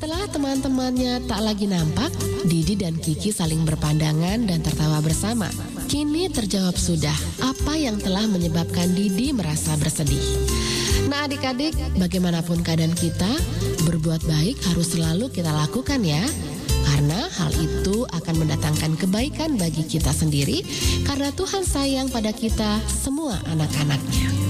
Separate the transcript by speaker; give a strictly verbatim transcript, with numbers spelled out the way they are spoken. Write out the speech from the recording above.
Speaker 1: Setelah teman-temannya tak lagi nampak, Didi dan Kiki saling berpandangan dan tertawa bersama. Kini terjawab sudah apa yang telah menyebabkan Didi merasa bersedih. Nah adik-adik, bagaimanapun keadaan kita, berbuat baik harus selalu kita lakukan ya. Karena hal itu akan mendatangkan kebaikan bagi kita sendiri, karena Tuhan sayang pada kita semua anak-anaknya.